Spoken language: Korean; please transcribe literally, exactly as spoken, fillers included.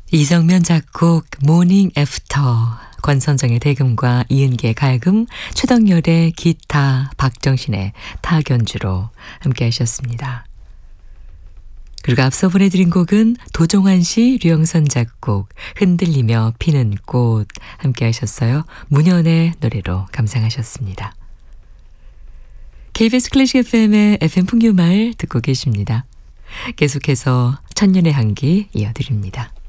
이정면 작곡 모닝 애프터, 권선정의 대금과 이은기의 갈금, 최덕열의 기타, 박정신의 타견주로 함께 하셨습니다. 그리고 앞서 보내드린 곡은 도종환 씨, 류영선 작곡, 흔들리며 피는 꽃 함께 하셨어요. 문현의 노래로 감상하셨습니다. 케이비에스 클래식 에프엠의 에프엠 풍류말 듣고 계십니다. 계속해서 천년의 향기 이어드립니다.